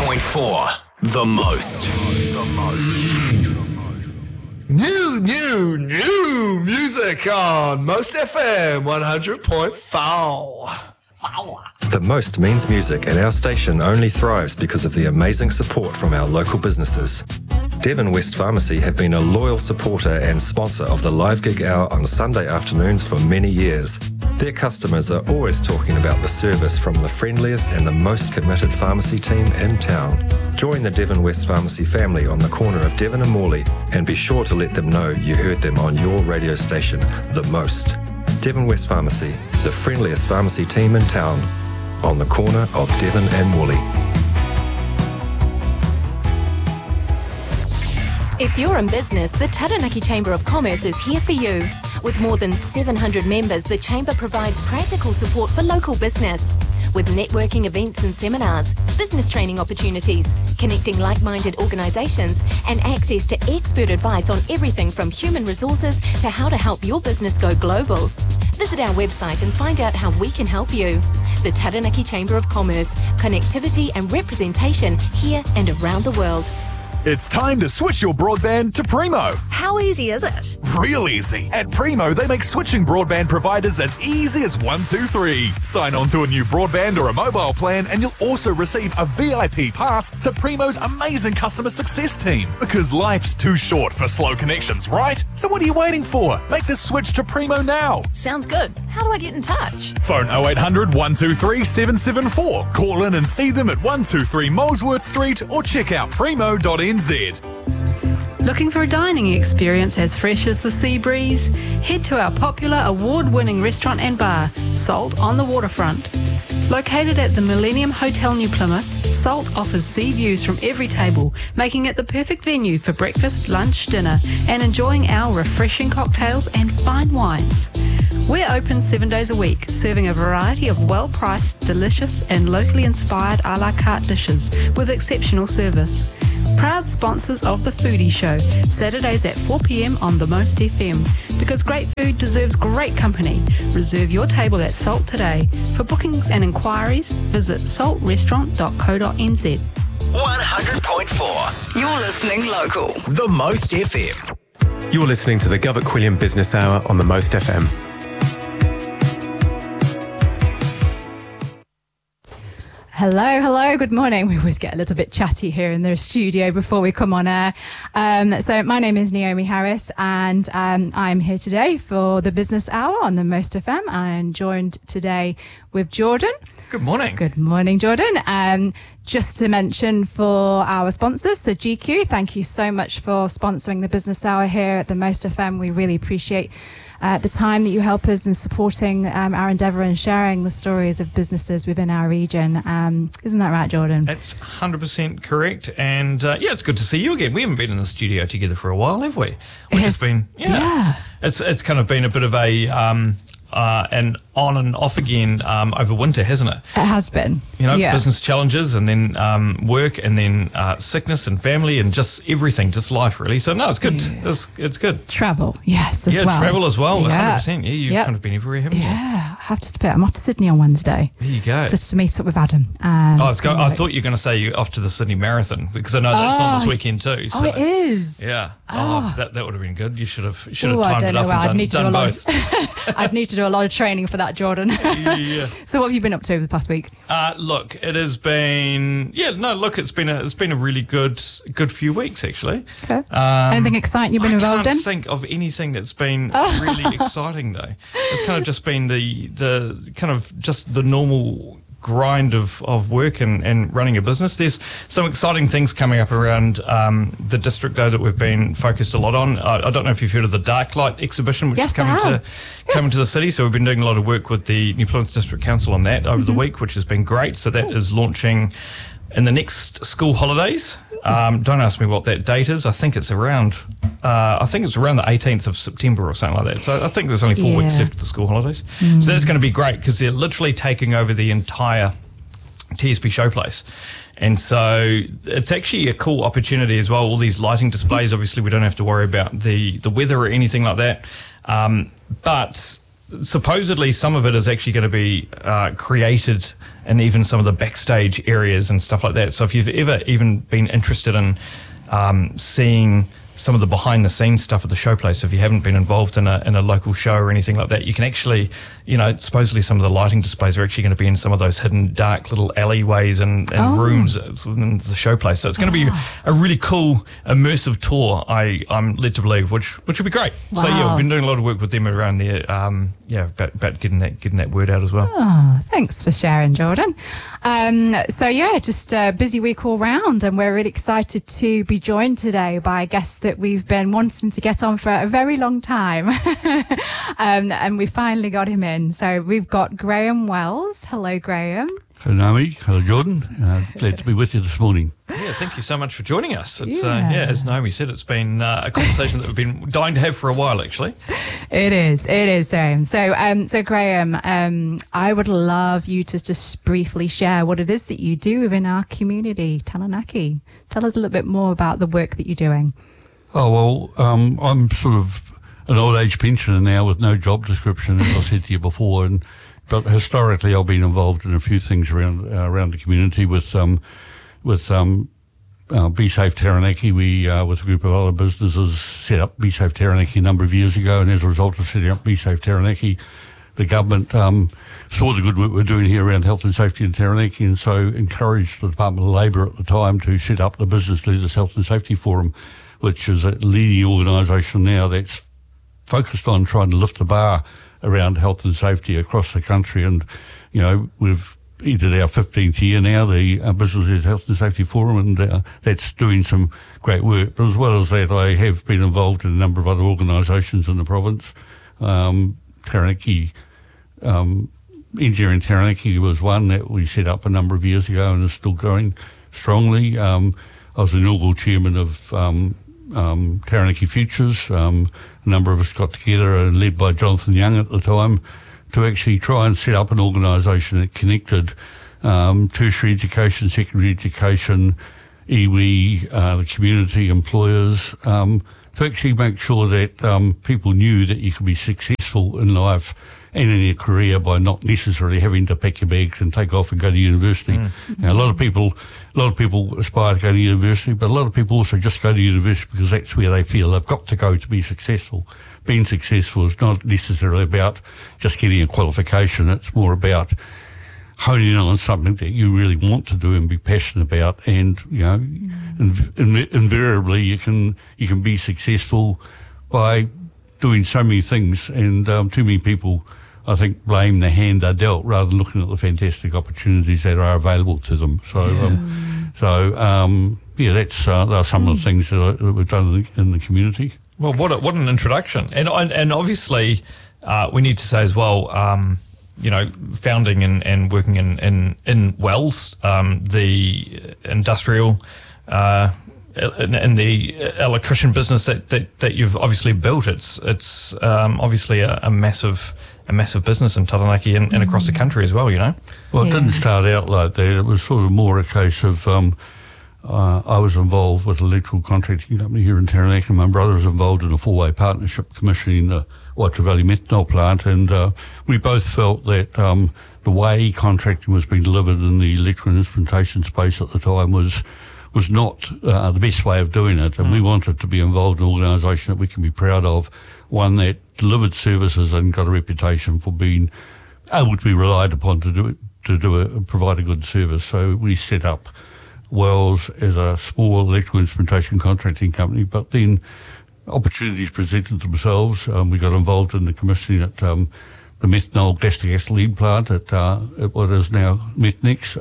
100.4 The Most. New music on Most FM 100.4. The Most means music, and our station only thrives because of the amazing support from our local businesses. Devon West Pharmacy have been a loyal supporter and sponsor of the Live Gig Hour on Sunday afternoons for many years. Their customers are always talking about the service from the friendliest and the most committed pharmacy team in town. Join the Devon West Pharmacy family on the corner of Devon and Morley, and be sure to let them know you heard them on your radio station, The Most. Devon West Pharmacy, the friendliest pharmacy team in town, on the corner of Devon and Morley. If you're in business, the Taranaki Chamber of Commerce is here for you. With more than 700 members, the Chamber provides practical support for local business. With networking events and seminars, business training opportunities, connecting like-minded organisations, and access to expert advice on everything from human resources to how to help your business go global. Visit our website and find out how we can help you. The Taranaki Chamber of Commerce, connectivity and representation here and around the world. It's time to switch your broadband to Primo. How easy is it? Real easy. At Primo, they make switching broadband providers as easy as 1, 2, 3. Sign on to a new broadband or a mobile plan, and you'll also receive a VIP pass to Primo's amazing customer success team. Because life's too short for slow connections, right? So what are you waiting for? Make the switch to Primo now. Sounds good. How do I get in touch? Phone 0800 123 774. Call in and see them at 123 Molesworth Street or check out primo.nz. Looking for a dining experience as fresh as the sea breeze? Head to our popular award-winning restaurant and bar, Salt on the Waterfront. Located at the Millennium Hotel New Plymouth, Salt offers sea views from every table, making it the perfect venue for breakfast, lunch, dinner, and enjoying our refreshing cocktails and fine wines. We're open 7 days a week, serving a variety of well-priced, delicious, and locally inspired a la carte dishes with exceptional service. Proud sponsors of The Foodie Show, Saturdays at 4 p.m. on The Most FM. Because great food deserves great company. Reserve your table at Salt today. For bookings and inquiries, visit saltrestaurant.co.nz. 100.4 You're listening local. The Most FM. You're listening to the Govert Quilliam Business Hour on The Most FM. Hello, good morning. We always get a little bit chatty here in the studio before we come on air. So my name is Naomi Harris, and I'm here today for the Business Hour on the Most FM. I'm joined today with Jordan. Good morning. Good morning, Jordan. Just to mention for our sponsors, so GQ, thank you so much for sponsoring the Business Hour here at the Most FM. We really appreciate the time that you help us in supporting our endeavour and sharing the stories of businesses within our region. Isn't that right, Jordan? That's 100% correct. And yeah, it's good to see you again. We haven't been in the studio together for a while, have we? Which has been, it's kind of been a bit of a an on and off again over winter, hasn't it? It has been. You know, business challenges, and then work, and then sickness and family, and just everything, just life really. So no, it's good. It's good. Travel, yes, as well. Yeah, travel as well, 100%. Yeah, you've Yep. kind of been everywhere, haven't you? Yeah, I have just a bit. I'm off to Sydney on Wednesday. There you go. Just to meet up with Adam. I thought you were going to say you're off to the Sydney Marathon, because I know that's on this weekend too. So. Oh, it is? Yeah. That would have been good. You should have timed it up and done both. I'd need to do a lot of training for that, Jordan. Yeah. So what have you been up to over the past week? Look, it has been it's been a really good few weeks actually. Okay. Anything exciting you've been involved in? I can't think of anything that's been really exciting though. It's kind of just been the kind of just the normal grind of work and running a business. There's some exciting things coming up around the district though that we've been focused a lot on. I don't know if you've heard of the Darklight exhibition, which is coming to the city. So we've been doing a lot of work with the New Plymouth District Council on that over the week, which has been great. So that is launching in the next school holidays. Don't ask me what that date is. I think it's around the 18th of September or something like that. So I think there's only 4 weeks left of the school holidays. So that's going to be great because they're literally taking over the entire TSB showplace. And so it's actually a cool opportunity as well. All these lighting displays, obviously we don't have to worry about the weather or anything like that. But supposedly some of it is actually going to be created in even some of the backstage areas and stuff like that. So if you've ever even been interested in seeing some of the behind the scenes stuff at the showplace, if you haven't been involved in a local show or anything like that, you can actually, supposedly some of the lighting displays are actually going to be in some of those hidden dark little alleyways and rooms within the showplace. So it's going to be a really cool immersive tour, I'm led to believe, which will be great. Wow. So yeah, we've been doing a lot of work with them around there, about getting that word out as well. Oh, thanks for sharing, Jordan. Just a busy week all round, and we're really excited to be joined today by a guest that we've been wanting to get on for a very long time. And we finally got him in. So we've got Graham Wells. Hello, Graham. Hello, Naomi. Hello, Jordan. Glad to be with you this morning. Yeah, thank you so much for joining us. It's as Naomi said, it's been a conversation that we've been dying to have for a while, actually. It is, Graham. So Graham, I would love you to just briefly share what it is that you do within our community, Taranaki. Tell us a little bit more about the work that you're doing. Oh, well, I'm sort of an old age pensioner now with no job description, as I said to you before, but historically I've been involved in a few things around the community with Be Safe Taranaki. We, with a group of other businesses, set up Be Safe Taranaki a number of years ago, and as a result of setting up Be Safe Taranaki, the government saw the good work we're doing here around health and safety in Taranaki, and so encouraged the Department of Labour at the time to set up the Business Leaders Health and Safety Forum, which is a leading organisation now that's focused on trying to lift the bar around health and safety across the country. And, we've entered our 15th year now, the Business Leaders Health and Safety Forum, and that's doing some great work. But as well as that, I have been involved in a number of other organisations in the province. Taranaki, Engineering Taranaki was one that we set up a number of years ago and is still going strongly. I was the inaugural chairman of Taranaki Futures. A number of us got together, led by Jonathan Young at the time, to actually try and set up an organisation that connected tertiary education, secondary education, iwi, the community, employers, to actually make sure that people knew that you could be successful in life and in your career by not necessarily having to pack your bags and take off and go to university. Now, a lot of people aspire to go to university, but a lot of people also just go to university because that's where they feel they've got to go to be successful. Being successful is not necessarily about just getting a qualification. It's more about honing in on something that you really want to do and be passionate about. And, invariably you can be successful by doing so many things. And too many people, I think, blame the hand they're dealt rather than looking at the fantastic opportunities that are available to them. That's there are some of the things that we've done in the community. Well, what an introduction, and obviously we need to say as well, founding and working in Wells, the industrial and the electrician business that you've obviously built. It's obviously a massive business in Taranaki and across the country as well. Well, it didn't start out like that. It was sort of more a case of I was involved with an electrical contracting company here in Taranaki, and my brother was involved in a four-way partnership commissioning the Waitara Valley methanol plant, and we both felt that the way contracting was being delivered in the electrical instrumentation space at the time was not the best way of doing it, and we wanted to be involved in an organisation that we can be proud of, one that delivered services and got a reputation for being able to be relied upon to provide a good service. So we set up Wells as a small electrical instrumentation contracting company, but then opportunities presented themselves. We got involved in the commissioning at the methanol gas-to-gasoline plant at what is now Methanex,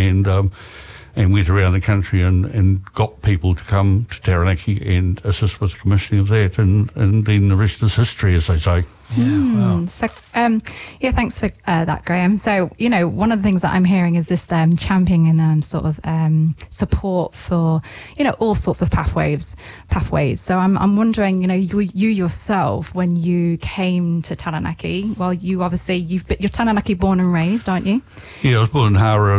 and went around the country and got people to come to Taranaki and assist with the commissioning of that, and then the rest is history, as they say. Wow. So, thanks for that, Graham. So, one of the things that I'm hearing is this championing and sort of support for, all sorts of pathways. So I'm wondering, you yourself, when you came to Taranaki, well, you're Taranaki born and raised, aren't you? Yeah, I was born in Hara in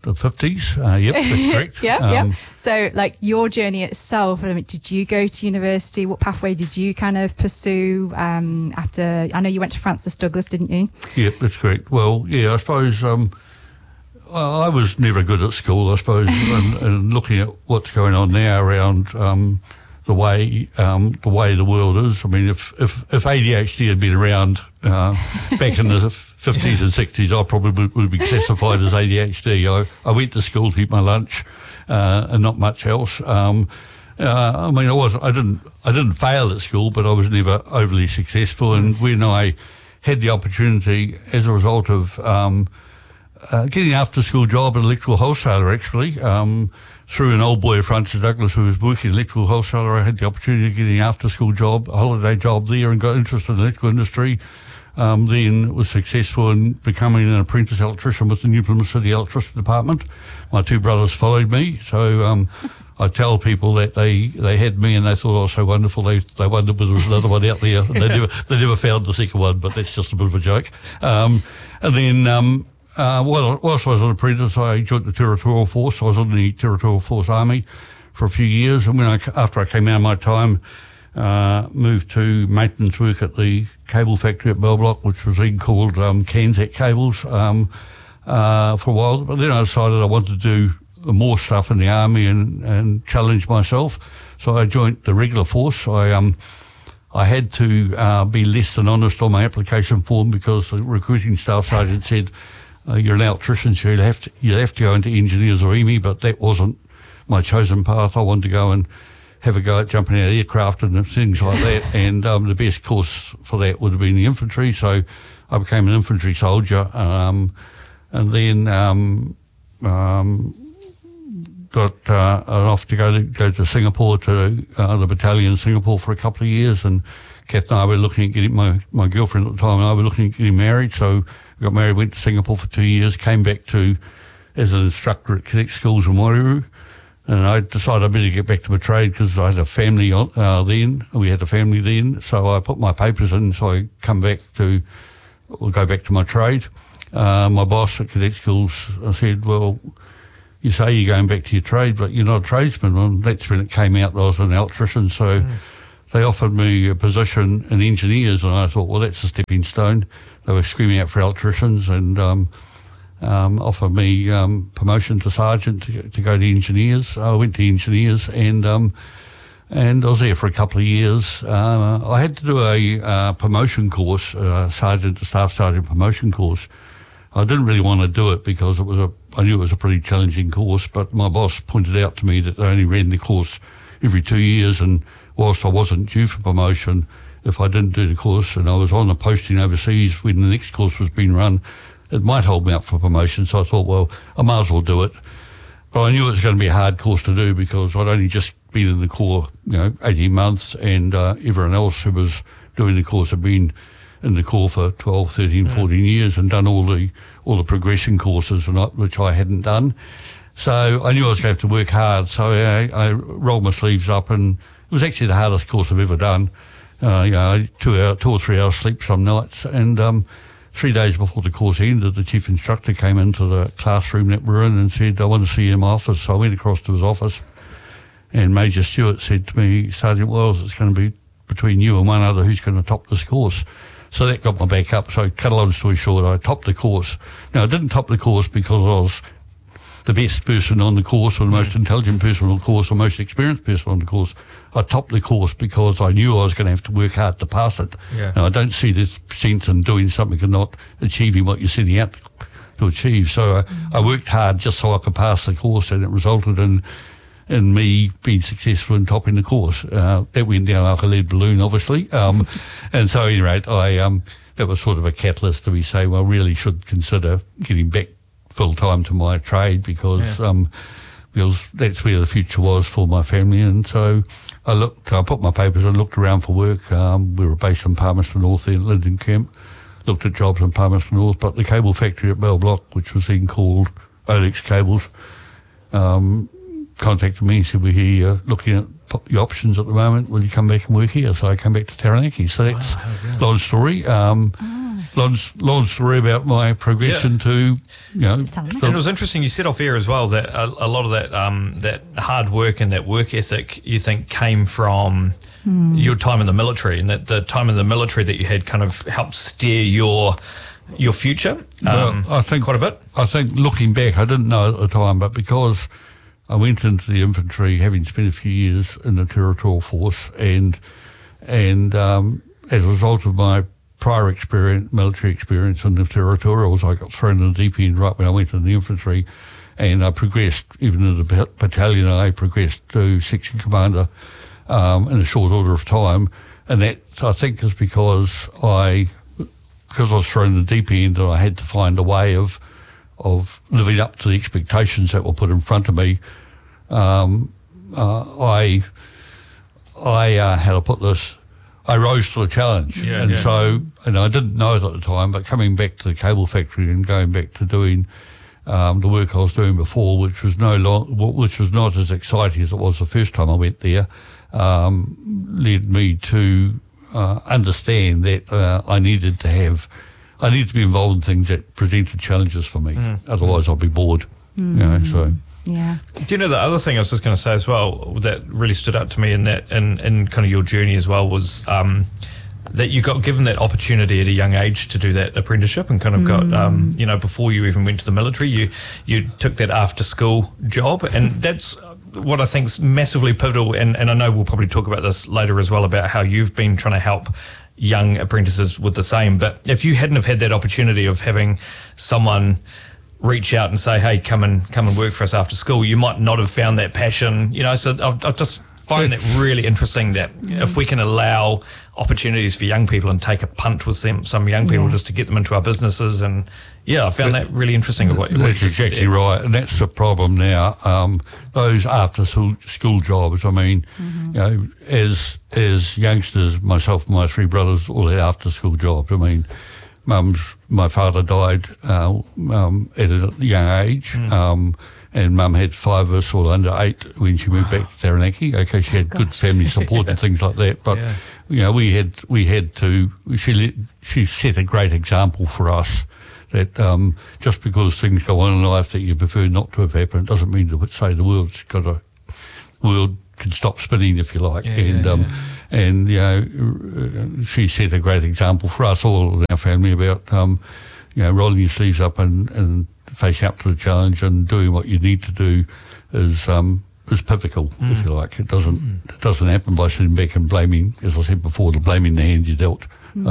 the 50s. Yep, that's correct. Yeah. So, like, your journey itself, did you go to university? What pathway did you kind of pursue after? I know you went to Francis Douglas, didn't you? Yep, that's correct. Well, yeah, I suppose I was never good at school, I suppose, and looking at what's going on now around the way the world is. I mean, if ADHD had been around back in the 50s and 60s, I probably would be classified as ADHD. I went to school to eat my lunch and not much else. I mean, I didn't fail at school, but I was never overly successful. And when I had the opportunity, as a result of getting an after-school job at an electrical wholesaler, actually, through an old boy of Francis Douglas who was working at an electrical wholesaler, I had the opportunity to get an after-school job, a holiday job there, and got interested in the electrical industry. Then was successful in becoming an apprentice electrician with the New Plymouth City Electricity Department. My two brothers followed me, so I tell people that they had me and they thought I was so wonderful. They wondered whether there was another one out there. They never found the second one, but that's just a bit of a joke. And then whilst I was an apprentice, I joined the Territorial Force. I was in the Territorial Force Army for a few years, and after I came out of my time, moved to maintenance work at the cable factory at Bell Block, which was then called Canzac Cables for a while. But then I decided I wanted to do more stuff in the army and challenge myself. So I joined the regular force. I had to be less than honest on my application form because the recruiting staff sergeant said, you're an electrician, so you have to go into engineers or EME, but that wasn't my chosen path. I wanted to go and have a go at jumping out of aircraft and things like that, and the best course for that would have been the infantry, so I became an infantry soldier, and then got off to go to Singapore, to the battalion in Singapore for a couple of years, and Kath and I were looking at getting, my girlfriend at the time and I were looking at getting married, so we got married, went to Singapore for 2 years, came back as an instructor at cadet schools in Wairau. And I decided I better get back to my trade because I had a family then. We had a family then, so I put my papers in. So I go back to my trade. My boss at cadet schools said, "Well, you say you're going back to your trade, but you're not a tradesman." And that's when it came out that I was an electrician. So they offered me a position in engineers, and I thought, well, that's a stepping stone. They were screaming out for electricians, and offered me promotion to sergeant to go to engineers. I went to engineers, and I was there for a couple of years. I had to do a promotion course, sergeant to staff sergeant promotion course. I didn't really want to do it because I knew it was a pretty challenging course, but my boss pointed out to me that they only ran the course every 2 years, and whilst I wasn't due for promotion, if I didn't do the course and I was on a posting overseas when the next course was being run, it might hold me up for promotion. So I thought, well, I might as well do it. But I knew it was going to be a hard course to do because I'd only just been in the Corps, 18 months, and everyone else who was doing the course had been in the Corps for 12, 13, 14 years and done all the progression courses, which I hadn't done. So I knew I was going to have to work hard. So I rolled my sleeves up, and it was actually the hardest course I've ever done. 2 or 3 hours sleep some nights, and 3 days before the course ended, the chief instructor came into the classroom that we're in and said, "I want to see you in my office." So I went across to his office, and Major Stewart said to me, "Sergeant Wells, it's going to be between you and one other who's going to top this course." So that got my back up. So cut a long story short, I topped the course. Now, I didn't top the course because I was the best person on the course, or the most intelligent person on the course, or most experienced person on the course. I topped the course because I knew I was going to have to work hard to pass it. Yeah. Now, I don't see this sense in doing something and not achieving what you're setting out to achieve. So I worked hard just so I could pass the course, and it resulted in me being successful in topping the course. That went down like a lead balloon, obviously. And so, at any rate, that was sort of a catalyst to me saying, well, I really should consider getting back full-time to my trade because that's where the future was for my family. And so I put my papers and looked around for work. We were based in Palmerston North there, Linden Camp, looked at jobs in Palmerston North, but the cable factory at Bell Block, which was then called Olex Cables, contacted me and said, "We're here looking at your options at the moment. Will you come back and work here?" So I came back to Taranaki. So that's a long story. long story about my progression to, And it was interesting, you said off air as well that a lot of that that hard work and that work ethic you think came from your time in the military, and that the time in the military that you had kind of helped steer your future. I think quite a bit. I think looking back, I didn't know at the time, but because I went into the infantry, having spent a few years in the Territorial Force, and as a result of my prior experience, military experience in the Territorials, I got thrown in the deep end right when I went into the infantry, and I progressed, even in the battalion, I progressed to section commander in a short order of time, and that, I think, is because I was thrown in the deep end and I had to find a way of living up to the expectations that were put in front of me. I how to put this, I rose to the challenge. And I didn't know it at the time, but coming back to the cable factory and going back to doing the work I was doing before, which was not as exciting as it was the first time I went there, led me to understand that I needed to be involved in things that presented challenges for me. Otherwise, I'll be bored. Yeah. Do you know the other thing I was just going to say as well that really stood out to me in that in kind of your journey as well was that you got given that opportunity at a young age to do that apprenticeship and kind of got before you even went to the military, you took that after school job, and that's what I think is massively pivotal, and I know we'll probably talk about this later as well about how you've been trying to help young apprentices with the same. But if you hadn't have had that opportunity of having someone reach out and say, hey, come and work for us after school, you might not have found that passion, so I just find that really interesting that if we can allow opportunities for young people and take a punt with some young people just to get them into our businesses, and I found that really interesting. That's exactly right, and that's the problem now. Those after school jobs, I mean, as youngsters, myself and my three brothers all had after school jobs. I mean, my father died at a young age, and Mum had 5 of us all under 8 when she moved back to Taranaki. Okay, she had good family support and things like that, but we had to. She set a great example for us that just because things go on in life that you prefer not to have happened doesn't mean to say the world can stop spinning, if you like. And she set a great example for us all in our family about rolling your sleeves up and facing up to the challenge and doing what you need to do is pivotal, if you like. It doesn't happen by sitting back and blaming, as I said before, blaming the hand you dealt.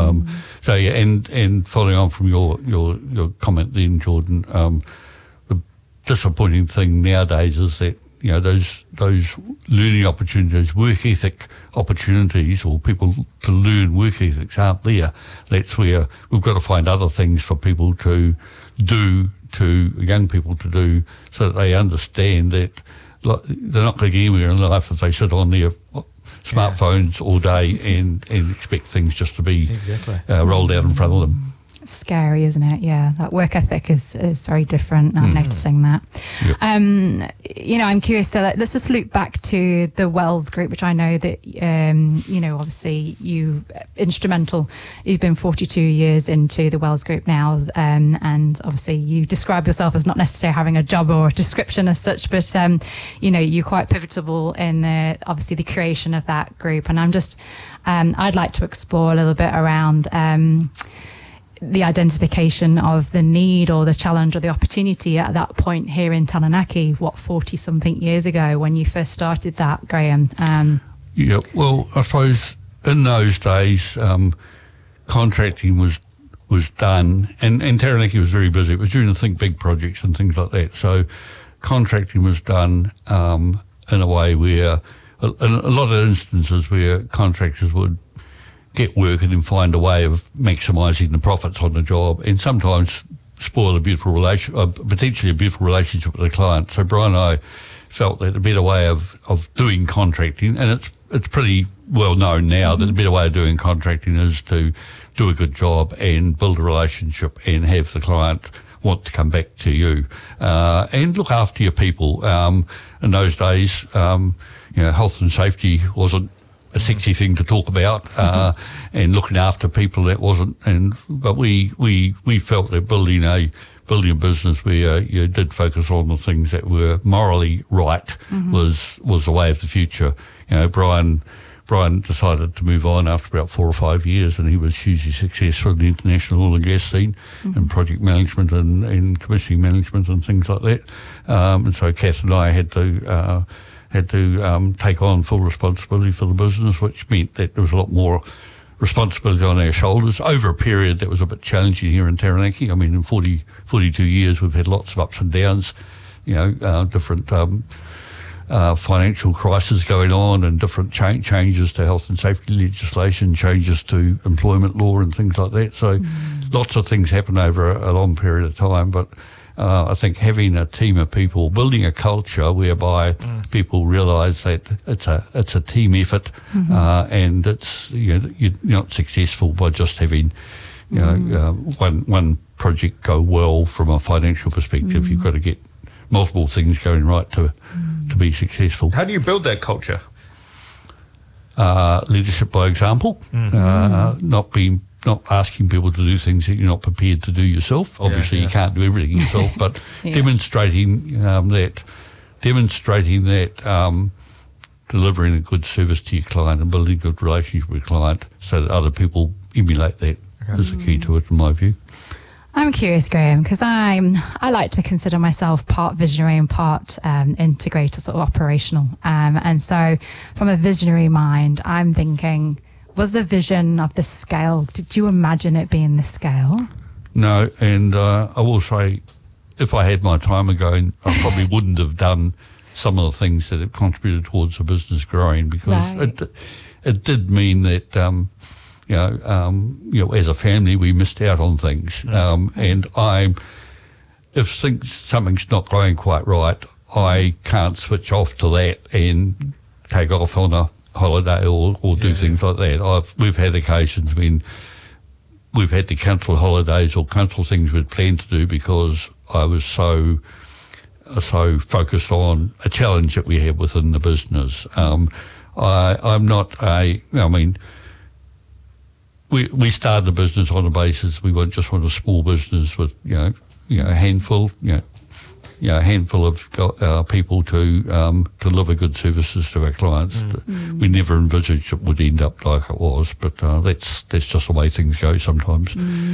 And following on from your comment then, Jordan, the disappointing thing nowadays is that those learning opportunities, work ethic opportunities, or people to learn work ethics aren't there. That's where we've got to find other things for people to do, to young people to do, so that they understand that they're not going to get anywhere in life if they sit on their smartphones all day and expect things just to be rolled out in front of them. It's scary, isn't it? Yeah, that work ethic is very different. I'm noticing that. Yep. I'm curious. So let's just loop back to the Wells Group, which I know that obviously you instrumental. You've been 42 years into the Wells Group now, and obviously you describe yourself as not necessarily having a job or a description as such, but you're quite pivotal in obviously the creation of that group. And I'm just, I'd like to explore a little bit around the identification of the need or the challenge or the opportunity at that point here in Taranaki, 40-something years ago when you first started that, Graham? Well, I suppose in those days, contracting was done, and Taranaki was very busy. It was during the Think Big projects and things like that. So contracting was done in a way where, in a lot of instances where contractors would get work and then find a way of maximising the profits on the job, and sometimes spoil a beautiful potentially a beautiful relationship with the client. So Brian and I felt that a better way of doing contracting, and it's pretty well known now that the better way of doing contracting is to do a good job and build a relationship and have the client want to come back to you and look after your people. In those days, health and safety wasn't a sexy thing to talk about, and looking after people, that wasn't. But we felt that building a business where you did focus on the things that were morally right was the way of the future. You know, Brian decided to move on after about 4 or 5 years, and he was hugely successful in the international oil and gas scene, and project management and commissioning management and things like that. And so Kath and I had to take on full responsibility for the business, which meant that there was a lot more responsibility on our shoulders over a period that was a bit challenging here in Taranaki. I mean, in 42 years, we've had lots of ups and downs, different financial crises going on, and different changes to health and safety legislation, changes to employment law and things like that. So lots of things happen over a long period of time. But I think having a team of people, building a culture whereby people realise that it's a team effort, and it's you're not successful by just having one project go well from a financial perspective. You've got to get multiple things going right to be successful. How do you build that culture? Leadership by example, not asking people to do things that you're not prepared to do yourself. Obviously, you can't do everything yourself, but demonstrating that delivering a good service to your client and building a good relationship with your client so that other people emulate that is the key to it, in my view. I'm curious, Graham, because I like to consider myself part visionary and part integrator, sort of operational. And so from a visionary mind, I'm thinking, was the vision of the scale, did you imagine it being the scale? No, and I will say, if I had my time again, I probably wouldn't have done some of the things that have contributed towards the business growing, because it did mean that, as a family, we missed out on things. And if something's not going quite right, I can't switch off to that and take off on a holiday or do things like that. We've had occasions when we've had to cancel holidays or cancel things we'd planned to do because I was so focused on a challenge that we had within the business. We started the business on a basis we weren't just want a small business with a handful of people to deliver good services to our clients. We never envisaged it would end up like it was, but that's just the way things go sometimes.